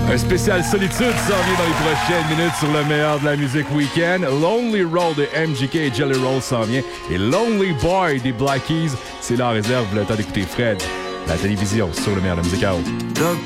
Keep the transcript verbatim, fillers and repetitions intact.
Un spécial solitude s'en vient dans les prochaines minutes sur le meilleur de la musique week-end. Lonely Roll de M G K et Jelly Roll s'en vient. Et Lonely Boy des Black Keys, c'est la réserve. Le temps d'écouter Fred, la télévision sur le meilleur de la musique.